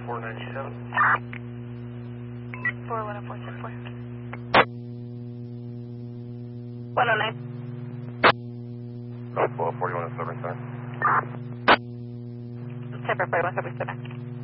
497. 410474. 109. Southwell 4107, sir. September 41, copy, 7.